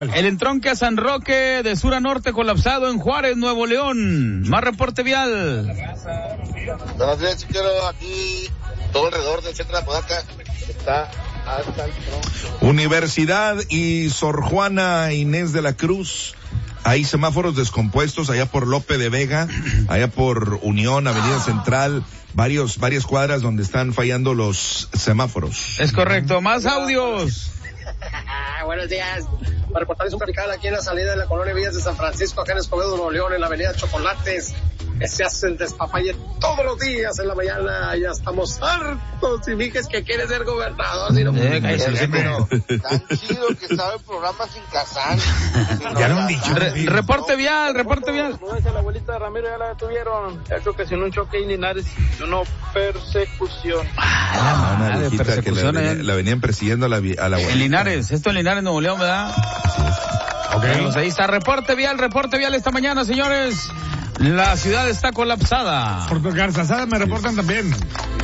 El entronque a San Roque de sur a norte colapsado en Juárez, Nuevo León. Más reporte vial. Buenos días, chiquero. Aquí todo alrededor del centro de Apodaca está hasta el tronco. Universidad y Sor Juana Inés de la Cruz. Hay semáforos descompuestos allá por Lope de Vega, allá por Unión, Avenida Central, varias cuadras donde están fallando los semáforos. Es correcto. Más audios. Buenos días. Para reportarles un traficado aquí en la salida de la colonia Villas de San Francisco, acá en Escobedo, Nuevo León, en la avenida Chocolates. Se hace el despapalle todos los días en la mañana. Ya estamos hartos. Y Mijes que quiere ser gobernador. Si no, pero tan chido que estaba el programa sin casar. Ya lo han dicho. Reporte vial. No es la abuelita de Ramiro, ya la detuvieron. Ya creo que sin un choque en Linares, una persecución. Una viejita que la venían persiguiendo a la abuelita. En Linares, esto en Linares, Nuevo León, ¿verdad? Okay. Pues ahí está, reporte vial esta mañana, señores. La ciudad está colapsada. Por Garzazada me reportan también.